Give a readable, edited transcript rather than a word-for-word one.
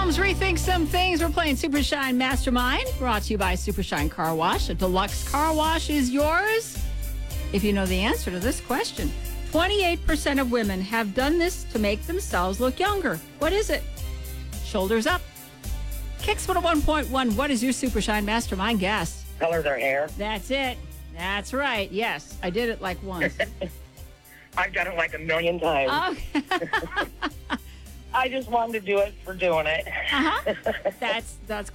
Moms Rethink Some Things. We're playing Super Shine Mastermind, brought to you by Super Shine Car Wash. A deluxe car wash is yours if you know the answer to this question. 28% of women have done this to make themselves look younger. What is it? Shoulders up. Kicks 101.1. What is your Super Shine Mastermind guess? Color their hair. That's it. That's right. Yes, I did it like once. I've done it like a million times. Okay. I just wanted to do it for doing it. That's